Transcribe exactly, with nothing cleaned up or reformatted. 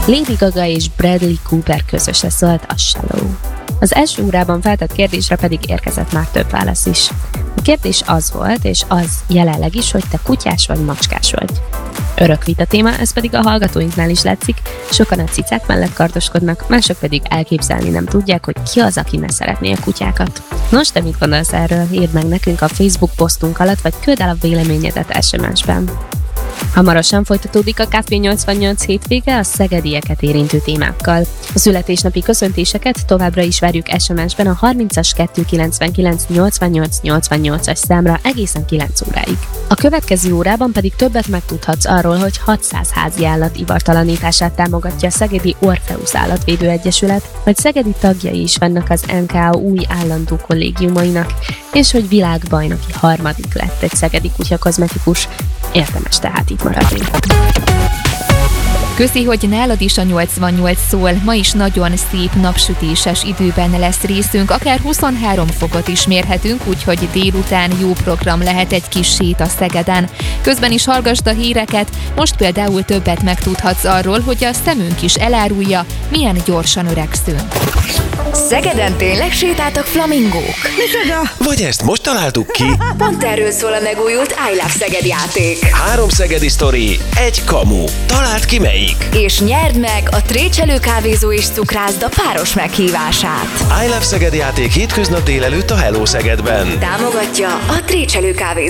Lady Gaga és Bradley Cooper közöse szólt a Shallow. Az első órában feltett kérdésre pedig érkezett már több válasz is. A kérdés az volt, és az jelenleg is, hogy te kutyás vagy macskás vagy. Örök vita téma, ez pedig a hallgatóinknál is látszik, sokan a cicák mellett kardoskodnak, mások pedig elképzelni nem tudják, hogy ki az, aki ne szeretné a kutyákat. Nos, te mit gondolsz erről? Írd meg nekünk a Facebook posztunk alatt, vagy küld el a véleményedet es em es-ben. Hamarosan folytatódik a Café nyolcvannyolc hétvége a szegedieket érintő témákkal. A születésnapi köszöntéseket továbbra is várjuk es em es-ben a harmincas kettőszázkilencvenkilenc nyolcvannyolc nyolcvannyolcas számra egészen kilenc óráig. A következő órában pedig többet megtudhatsz arról, hogy hatszáz házi állat ivartalanítását támogatja a Szegedi Orpheus Állatvédő Egyesület, hogy szegedi tagjai is vannak az en ká á új állandó kollégiumainak, és hogy világbajnoki harmadik lett egy szegedi kutyakozmetikus. Érdemes tehát itt maradni. Köszi, hogy nálad is a nyolcvannyolc szól. Ma is nagyon szép napsütéses időben lesz részünk, akár huszonhárom fokot is mérhetünk, úgyhogy délután jó program lehet egy kis sét a Szegeden. Közben is hallgasd a híreket, most például többet megtudhatsz arról, hogy a szemünk is elárulja, milyen gyorsan öregszünk. Szegeden tényleg sétáltak flamingók? Micsoda? Vagy ezt most találtuk ki? Pont erről szól a megújult I Love Szeged játék. Három szegedi sztori, egy kamu. Találd ki melyik? És nyerd meg a Trécselő kávézó és cukrászda páros meghívását. I Love Szeged játék hétköznap délelőtt a Hello Szegedben. Támogatja a Trécselő kávézó.